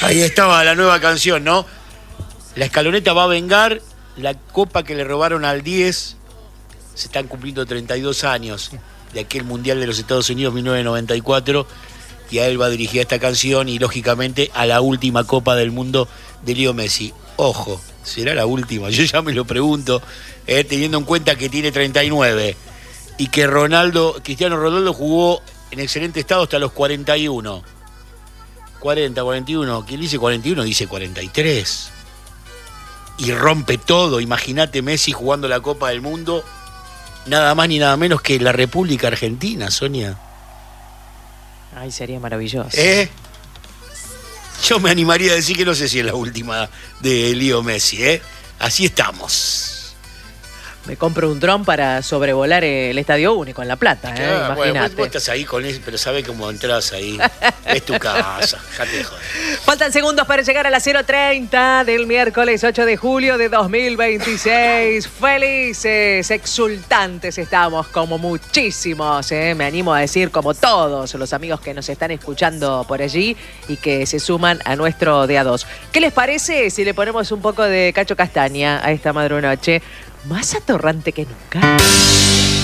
Ahí estaba la nueva canción, ¿no? La escaloneta va a vengar la copa que le robaron al 10. Se están cumpliendo 32 años de aquel Mundial de los Estados Unidos 1994. Y a él va dirigida esta canción y, lógicamente, a la última Copa del Mundo de Leo Messi. Ojo, ¿será la última? Yo ya me lo pregunto, teniendo en cuenta que tiene 39 y que Cristiano Ronaldo jugó en excelente estado hasta los 41. 40, 41. ¿Quién dice 41? Dice 43. Y rompe todo. Imagínate Messi jugando la Copa del Mundo. Nada más ni nada menos que la República Argentina, Sonia. Ay, sería maravilloso. Yo me animaría a decir que no sé si es la última de Leo Messi, Así estamos. Me compro un dron para sobrevolar el Estadio Único en La Plata, Claro, imagínate. bueno, vos estás ahí con eso, pero sabés cómo entras ahí. Es tu casa, dejate de joder. Faltan segundos para llegar a las 0:30 del miércoles 8 de julio de 2026. Felices, exultantes estamos, como muchísimos, me animo a decir como todos los amigos que nos están escuchando por allí y que se suman a nuestro de a dos. ¿Qué les parece si le ponemos un poco de Cacho Castaña a esta madrunoche? Más atorrante que nunca.